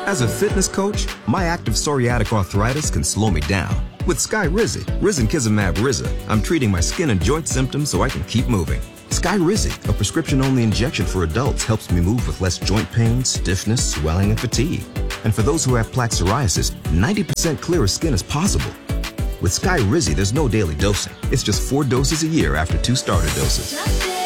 As a fitness coach, my active psoriatic arthritis can slow me down. With Skyrizi, risankizumab Riza, I'm treating my skin and joint symptoms so I can keep moving. Skyrizi, a prescription-only injection for adults, helps me move with less joint pain, stiffness, swelling, and fatigue. And for those who have plaque psoriasis, 90% clearer skin is possible. With Skyrizi, there's no daily dosing. It's just 4 doses a year after 2 starter doses.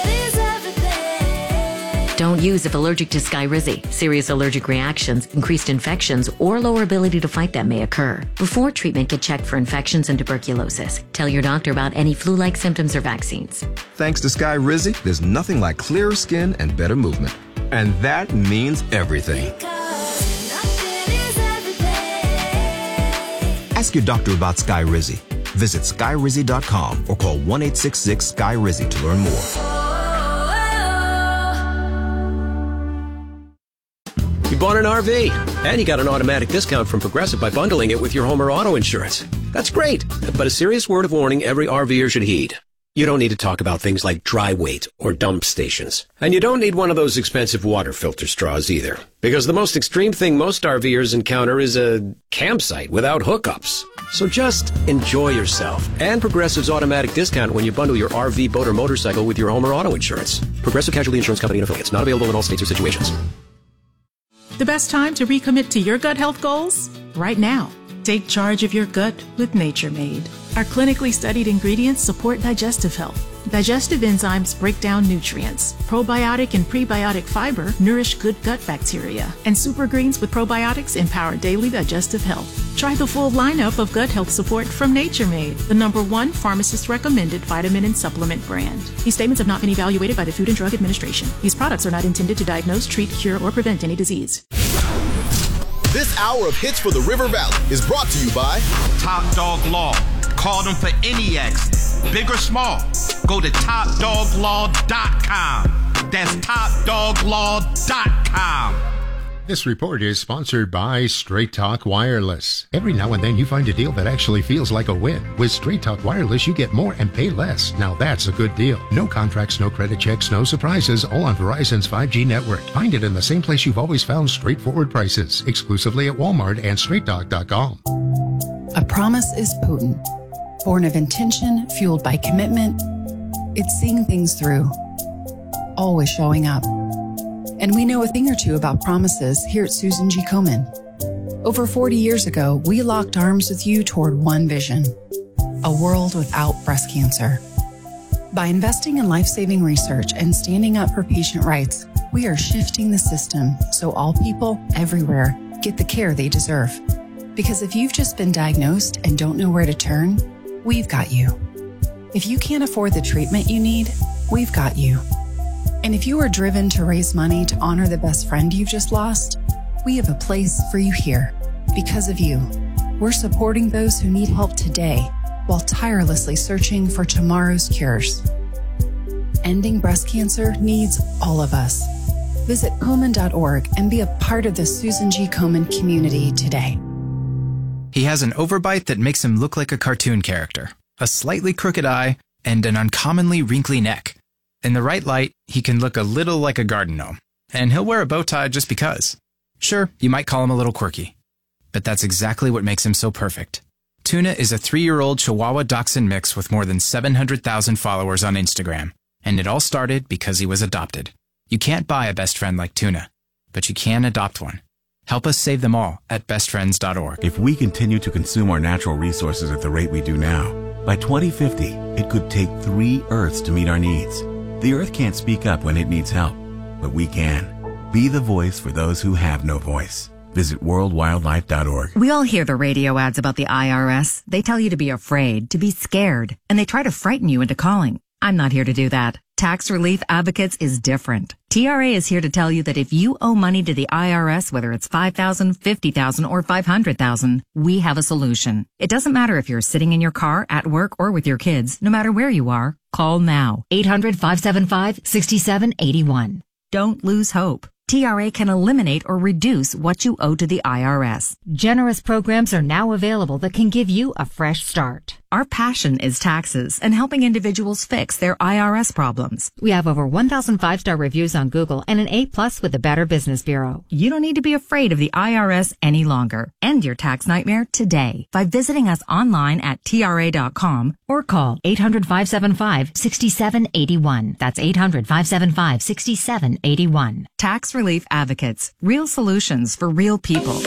Don't use if allergic to Skyrizi. Serious allergic reactions, increased infections, or lower ability to fight them may occur. Before treatment, get checked for infections and tuberculosis. Tell your doctor about any flu-like symptoms or vaccines. Thanks to Skyrizi, there's nothing like clearer skin and better movement. And that means everything. Ask your doctor about Skyrizi. Visit Skyrizi.com or call 1-866-SKY-RIZI to learn more. You bought an RV, and you got an automatic discount from Progressive by bundling it with your home or auto insurance. That's great, but a serious word of warning every RVer should heed. You don't need to talk about things like dry weight or dump stations. And you don't need one of those expensive water filter straws either, because the most extreme thing most RVers encounter is a campsite without hookups. So just enjoy yourself and Progressive's automatic discount when you bundle your RV, boat, or motorcycle with your home or auto insurance. Progressive Casualty Insurance Company and affiliates. Not available in all states or situations. The best time to recommit to your gut health goals? Right now. Take charge of your gut with Nature Made. Our clinically studied ingredients support digestive health. Digestive enzymes break down nutrients. Probiotic and prebiotic fiber nourish good gut bacteria. And super greens with probiotics empower daily digestive health. Try the full lineup of gut health support from Nature Made, the #1 pharmacist-recommended vitamin and supplement brand. These statements have not been evaluated by the Food and Drug Administration. These products are not intended to diagnose, treat, cure, or prevent any disease. This hour of Hits for the River Valley is brought to you by Top Dog Law. Call them for any accident, big or small. Go to topdoglaw.com. That's topdoglaw.com. This report is sponsored by Straight Talk Wireless. Every now and then you find a deal that actually feels like a win. With Straight Talk Wireless, you get more and pay less. Now that's a good deal. No contracts, no credit checks, no surprises, all on Verizon's 5G network. Find it in the same place you've always found straightforward prices, exclusively at Walmart and StraightTalk.com. A promise is potent. Born of intention, fueled by commitment. It's seeing things through. Always showing up. And we know a thing or two about promises here at Susan G. Komen. Over 40 years ago, we locked arms with you toward one vision: a world without breast cancer. By investing in life-saving research and standing up for patient rights, we are shifting the system so all people everywhere get the care they deserve. Because if you've just been diagnosed and don't know where to turn, we've got you. If you can't afford the treatment you need, we've got you. And if you are driven to raise money to honor the best friend you've just lost, we have a place for you here. Because of you, we're supporting those who need help today while tirelessly searching for tomorrow's cures. Ending breast cancer needs all of us. Visit Komen.org and be a part of the Susan G. Komen community today. He has an overbite that makes him look like a cartoon character, a slightly crooked eye, and an uncommonly wrinkly neck. In the right light, he can look a little like a garden gnome, and he'll wear a bow tie just because. Sure, you might call him a little quirky, but that's exactly what makes him so perfect. Tuna is a 3-year-old Chihuahua Dachshund mix with more than 700,000 followers on Instagram, and it all started because he was adopted. You can't buy a best friend like Tuna, but you can adopt one. Help us save them all at bestfriends.org. If we continue to consume our natural resources at the rate we do now, by 2050, it could take 3 Earths to meet our needs. The Earth can't speak up when it needs help, but we can. Be the voice for those who have no voice. Visit worldwildlife.org. We all hear the radio ads about the IRS. They tell you to be afraid, to be scared, and they try to frighten you into calling. I'm not here to do that. Tax Relief Advocates is different. TRA is here to tell you that if you owe money to the IRS, whether it's $5,000, $50,000, or $500,000, we have a solution. It doesn't matter if you're sitting in your car, at work, or with your kids. No matter where you are, call now. 800-575-6781. Don't lose hope. TRA can eliminate or reduce what you owe to the IRS. Generous programs are now available that can give you a fresh start. Our passion is taxes and helping individuals fix their IRS problems. We have over 1,000 5-star reviews on Google and an A+ with the Better Business Bureau. You don't need to be afraid of the IRS any longer. End your tax nightmare today by visiting us online at TRA.com or call 800-575-6781. That's 800-575-6781. Tax Relief Advocates. Real solutions for real people.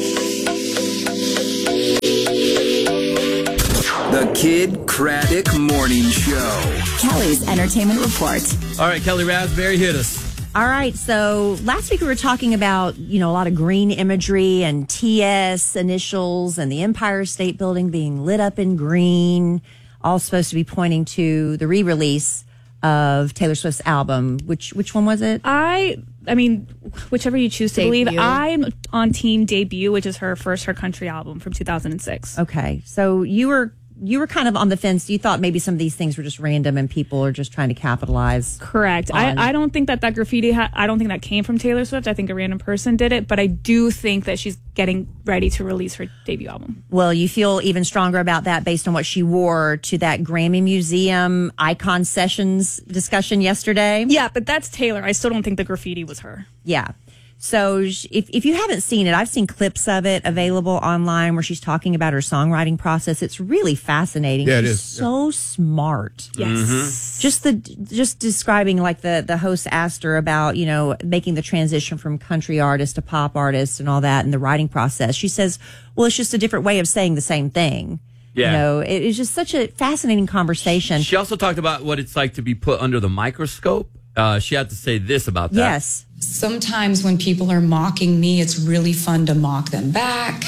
The Kid Craddock Morning Show. Kelly's Entertainment Report. All right, Kelly Raspberry, hit us. All right, so last week we were talking about, a lot of green imagery and TS initials and the Empire State Building being lit up in green, all supposed to be pointing to the re-release of Taylor Swift's album. Which one was it? I mean, whichever you choose to Debut. believe. I'm on Team Debut, which is her country album from 2006. Okay, so you were kind of on the fence. You thought maybe some of these things were just random and people are just trying to capitalize. Correct. I don't think that graffiti, I don't think that came from Taylor Swift. I think a random person did it, but I do think that she's getting ready to release her debut album. Well, you feel even stronger about that based on what she wore to that Grammy Museum Icon Sessions discussion yesterday. Yeah, but that's Taylor. I still don't think the graffiti was her. Yeah. So if you haven't seen it, I've seen clips of it available online where she's talking about her songwriting process. It's really fascinating. Yeah, it she's is. so smart. Yes. Just describing, like the host asked her about, making the transition from country artist to pop artist and all that and the writing process. She says, well, it's just a different way of saying the same thing. Yeah. It was just such a fascinating conversation. She also talked about what it's like to be put under the microscope. She had to say this about that. Yes. Sometimes when people are mocking me, it's really fun to mock them back.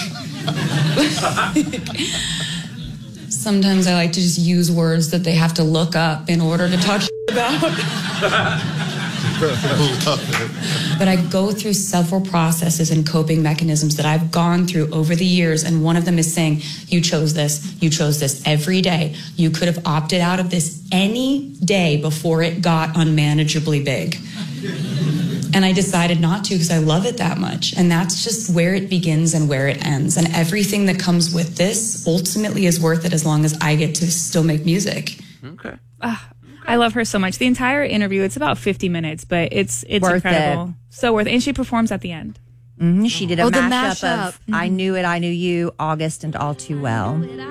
Sometimes I like to just use words that they have to look up in order to talk about. But I go through several processes and coping mechanisms that I've gone through over the years, and one of them is saying, you chose this every day. You could have opted out of this any day before it got unmanageably big. And I decided not to because I love it that much. And that's just where it begins and where it ends. And everything that comes with this ultimately is worth it as long as I get to still make music. Okay. I love her so much. The entire interview, it's about 50 minutes, but it's Worth incredible. it. So worth it. And she performs at the end. She did a mashup of I Knew It, I Knew You, August, and All Too Well.